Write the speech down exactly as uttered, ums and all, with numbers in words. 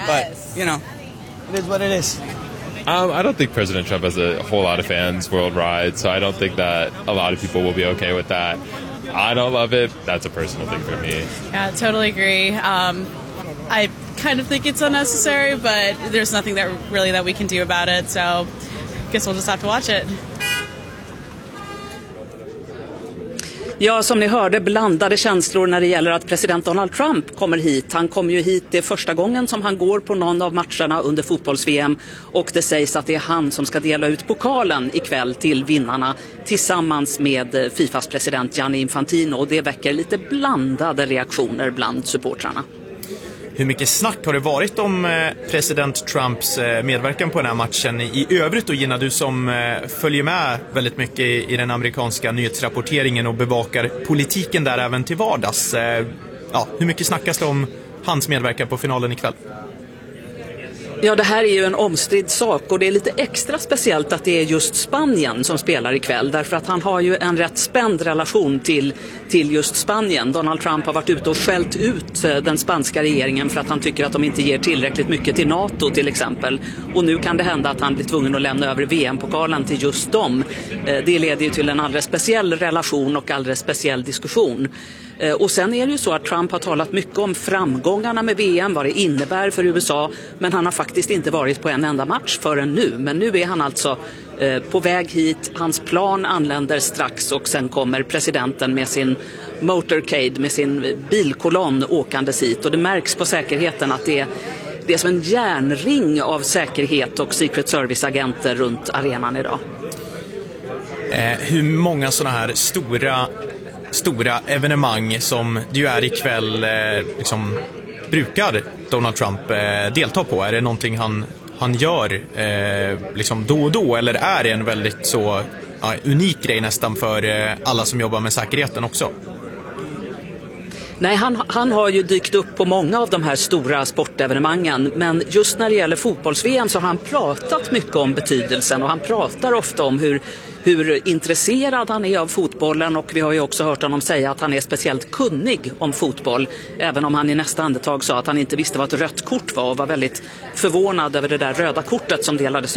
But, you know, it is what it is. Um, I don't think President Trump has a whole lot of fans worldwide, so I don't think that a lot of people will be okay with that. I don't love it. That's a personal thing for me. Yeah, totally agree. Um, I kind of think it's unnecessary, but there's nothing that really that we can do about it, so I guess we'll just have to watch it. Ja, som ni hörde, blandade känslor när det gäller att president Donald Trump kommer hit. Han kommer ju hit det första gången som han går på någon av matcherna under fotbolls-V M. Och det sägs att det är han som ska dela ut pokalen ikväll till vinnarna tillsammans med Fifas president Gianni Infantino. Och det väcker lite blandade reaktioner bland supportrarna. Hur mycket snack har det varit om president Trumps medverkan på den här matchen i övrigt? Och Gina, du som följer med väldigt mycket i den amerikanska nyhetsrapporteringen och bevakar politiken där även till vardags. Ja, hur mycket snackas det om hans medverkan på finalen ikväll? Ja, det här är ju en omstridd sak och det är lite extra speciellt att det är just Spanien som spelar ikväll, därför att han har ju en rätt spänd relation till, till just Spanien. Donald Trump har varit ute och skällt ut den spanska regeringen för att han tycker att de inte ger tillräckligt mycket till NATO till exempel. Och nu kan det hända att han blir tvungen att lämna över V M-pokalen till just dem. Det leder ju till en alldeles speciell relation och alldeles speciell diskussion. Och sen är det ju så att Trump har talat mycket om framgångarna med V M, vad det innebär för U S A, men han har faktiskt inte varit på en enda match förrän nu. Men nu är han alltså eh, på väg hit, hans plan anländer strax och sen kommer presidenten med sin motorcade, med sin bilkolonn åkandes hit. Och det märks på säkerheten att det är, det är som en järnring av säkerhet och Secret Service-agenter runt arenan idag. Eh, hur många sådana här stora... stora evenemang som det ju är ikväll eh, liksom, brukar Donald Trump eh, delta på? Är det någonting han, han gör eh, liksom då och då, eller är det en väldigt så ja, unik grej nästan för eh, alla som jobbar med säkerheten också? Nej, han, han har ju dykt upp på många av de här stora sportevenemangen, men just när det gäller fotbolls-V M så har han pratat mycket om betydelsen och han pratar ofta om hur, hur intresserad han är av fotbollen, och vi har ju också hört honom säga att han är speciellt kunnig om fotboll, även om han i nästa andetag sa att han inte visste vad ett rött kort var och var väldigt förvånad över det där röda kortet som delades